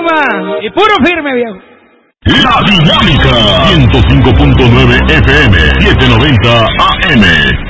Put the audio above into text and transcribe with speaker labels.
Speaker 1: arriba y puro firme, viejo.
Speaker 2: La Dinámica 105.9 FM 790 AM